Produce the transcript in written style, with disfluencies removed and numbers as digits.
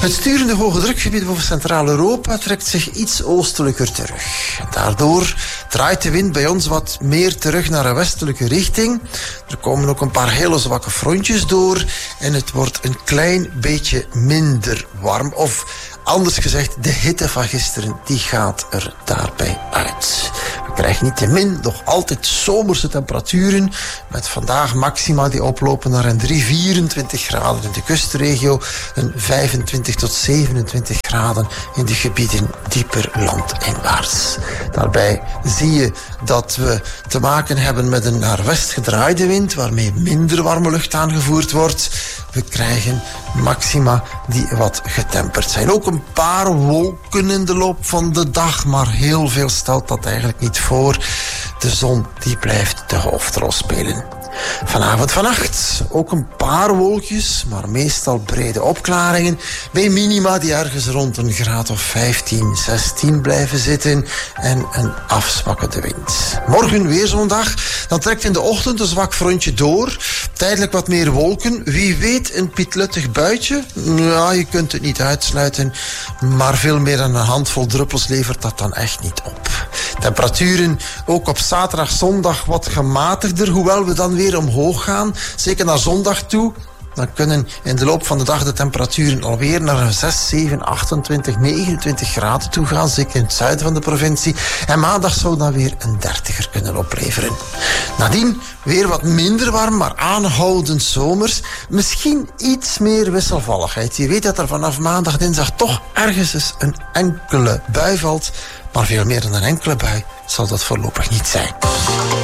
Het sturende hoge drukgebied boven Centraal-Europa trekt zich iets oostelijker terug. Daardoor draait de wind bij ons wat meer terug naar een westelijke richting. Er komen ook een paar hele zwakke frontjes door en het wordt een klein beetje minder warm. Of anders gezegd, de hitte van gisteren die gaat er daarbij uit. We krijgen niettemin nog altijd zomerse temperaturen, met vandaag maxima die oplopen naar een 24 graden in de kustregio, een 25 tot 27 graden in de gebieden dieper landinwaarts. Daarbij zie je dat we te maken hebben met een naar west gedraaide wind, waarmee minder warme lucht aangevoerd wordt. We krijgen maxima die wat getemperd zijn. Ook een paar wolken in de loop van de dag, maar heel veel stelt dat eigenlijk niet voor. De zon die blijft de hoofdrol spelen. Vanavond, vannacht ook een paar wolkjes, maar meestal brede opklaringen. Bij minima die ergens rond een graad of 15, 16 blijven zitten en een afzwakkende wind. Morgen weer zondag, dan trekt in de ochtend een zwak frontje door. Tijdelijk wat meer wolken. Wie weet een pietluttig buitje? Ja, je kunt het niet uitsluiten, maar veel meer dan een handvol druppels levert dat dan echt niet op. Temperaturen ook op zaterdag, zondag wat gematigder, hoewel we dan weer omhoog gaan, zeker naar zondag toe. Dan kunnen in de loop van de dag de temperaturen alweer naar een 6, 7, 28, 29 graden toe gaan, zeker in het zuiden van de provincie. En maandag zou dan weer een 30er kunnen opleveren. Nadien weer wat minder warm, maar aanhoudend zomers. Misschien iets meer wisselvalligheid. Je weet dat er vanaf maandag, dinsdag toch ergens eens een enkele bui valt. Maar veel meer dan een enkele bui zal dat voorlopig niet zijn.